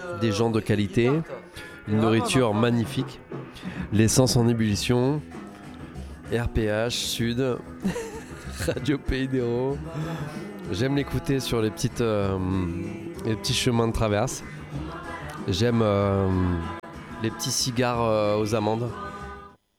des gens de qualité, une nourriture magnifique, l'essence en ébullition, RPH, Sud, Radio Pays d'Hérault. J'aime l'écouter sur les petits chemins de traverse. J'aime les petits cigares aux amandes.